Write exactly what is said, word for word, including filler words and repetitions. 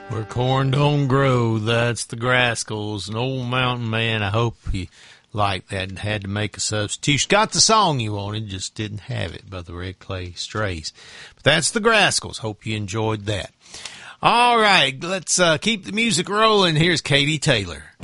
Where corn don't grow, that's the Grascals. An old mountain man. I hope you liked that and had to make a substitution. Got the song you wanted, just didn't have it by the Red Clay Strays. But that's the Grascals. Hope you enjoyed that. All right, let's uh, keep the music rolling. Here's Katie Taylor.